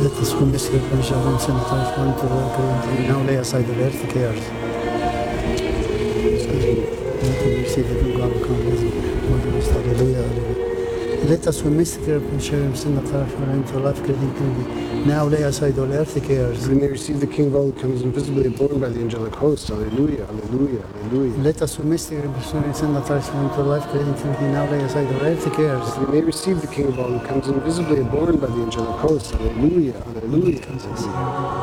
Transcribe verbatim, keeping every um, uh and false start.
Let us whom is here, Benjamin, send the time for to work, and now lay aside the earth cares. Let us receive the good God, come with you. Hallelujah, hallelujah. Let us who mystical Benjamin, send the time for into life, creating now lay aside all earth cares. We may receive the King of all who comes invisibly born by the angelic host. Hallelujah, hallelujah, hallelujah. Let us who mystical Benjamin, send the time for into life, creating now lay aside all earth cares. We may receive the King of all who comes invisibly born by the angelic host. Hallelujah, hallelujah, hallelujah.